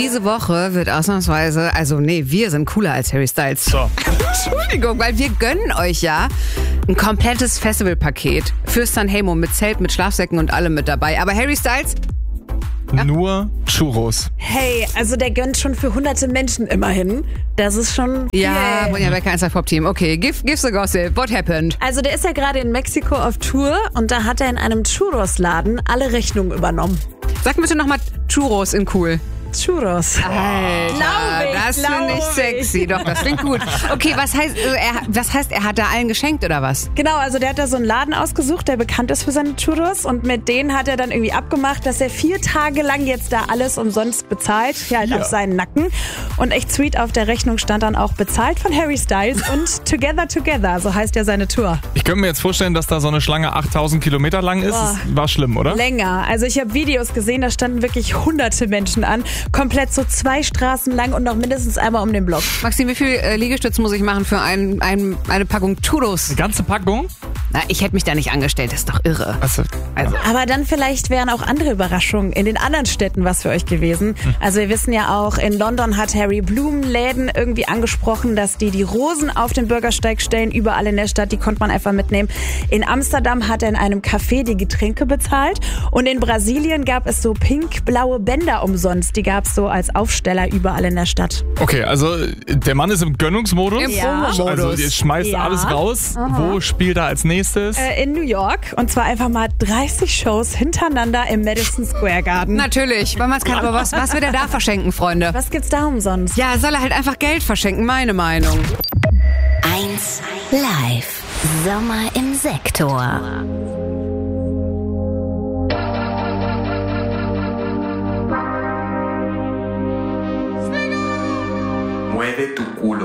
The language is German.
diese Woche wird ausnahmsweise, wir sind cooler als Harry Styles. So. Entschuldigung, weil wir gönnen euch ja ein komplettes Festivalpaket für Sanremo mit Zelt, mit Schlafsäcken und allem mit dabei. Aber Harry Styles? Ja. Nur Churros. Hey, also der gönnt schon für hunderte Menschen immerhin. Das ist schon... Ja, Monja Becker, 1 Pop-Team. Okay, give the gossip. What happened? Also der ist ja gerade in Mexiko auf Tour und da hat er in einem Churros-Laden alle Rechnungen übernommen. Sag bitte nochmal Churros in cool. Churros. Alter, das finde ich sexy. Doch, das klingt gut. Okay, was heißt, er hat da allen geschenkt oder was? Genau, also der hat da so einen Laden ausgesucht, der bekannt ist für seine Churros und mit denen hat er dann irgendwie abgemacht, dass er 4 Tage lang jetzt da alles umsonst bezahlt, auf seinen Nacken. Und echt sweet, auf der Rechnung stand dann auch bezahlt von Harry Styles und Together Together, so heißt ja seine Tour. Ich könnte mir jetzt vorstellen, dass da so eine Schlange 8000 Kilometer lang ist. Boah. Das war schlimm, oder? Länger. Also ich habe Videos gesehen, da standen wirklich hunderte Menschen an. Komplett so 2 Straßen lang und noch mindestens einmal um den Block. Maxim, wie viel Liegestütze muss ich machen für eine Packung Churros? Eine ganze Packung? Na, ich hätte mich da nicht angestellt, das ist doch irre. Also. Aber dann vielleicht wären auch andere Überraschungen in den anderen Städten was für euch gewesen. Also wir wissen ja auch, in London hat Harry Blumenläden irgendwie angesprochen, dass die Rosen auf den Bürgersteig stellen, überall in der Stadt, die konnte man einfach mitnehmen. In Amsterdam hat er in einem Café die Getränke bezahlt und in Brasilien gab es so pink-blaue Bänder umsonst, die gab es so als Aufsteller überall in der Stadt. Okay, also der Mann ist im Gönnungsmodus. Im Ja. Promo-Modus. Also jetzt schmeißt alles raus. Wo spielt er als nächstes? In New York und zwar einfach mal 30 Shows hintereinander im Madison Square Garden. Natürlich, weil man es kann. Aber was wird er da verschenken, Freunde? Was gibt's da umsonst? Ja, soll er halt einfach Geld verschenken, meine Meinung. 1 Live. Sommer im Sektor. Mueve tu culo.